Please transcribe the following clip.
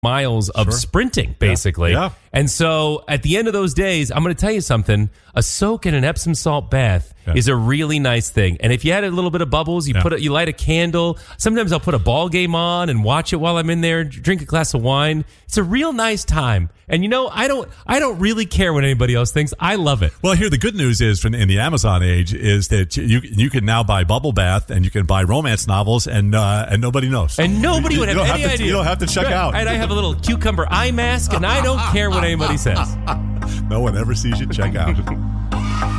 miles of sprinting, basically. Yeah. And so at the end of those days, I'm going to tell you something. A soak in an Epsom salt bath is a really nice thing. And if you had a little bit of bubbles, you you light a candle. Sometimes I'll put a ball game on and watch it while I'm in there, drink a glass of wine. It's a real nice time. And I don't really care what anybody else thinks. I love it. Well, here the good news is in the Amazon age is that you can now buy bubble bath and you can buy romance novels and nobody knows. And nobody would have any idea. You don't have to check out. And I have a little cucumber eye mask and I don't care what anybody says. No one ever sees you check out.